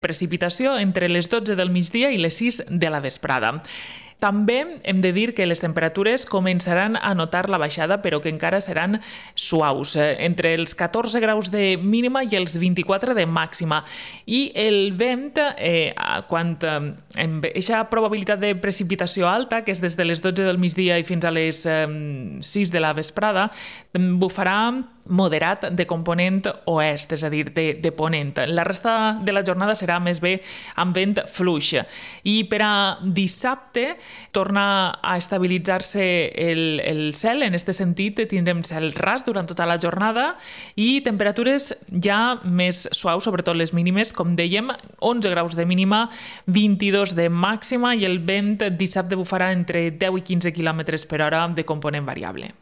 Precipitació entre les 12 del migdia i les 6 de la vesprada. També hem de dir que les temperatures començaran a notar la baixada, però que encara seran suaus, entre els 14 graus de mínima i els 24 de màxima. I el vent, quan amb aquesta probabilitat de precipitació alta, que és des de les 12 del migdia i fins a les 6 de la vesprada, bufarà moderat de component oest, és a dir, de ponent. La resta de la jornada serà més bé amb vent fluix. I per a dissabte torna a estabilitzar-se el cel, en aquest sentit tindrem cel ras durant tota la jornada i temperatures ja més suaus, sobretot les mínimes, com dèiem, 11 graus de mínima, 22 de màxima i el vent dissabte bufarà entre 10 i 15 km per hora de component variable.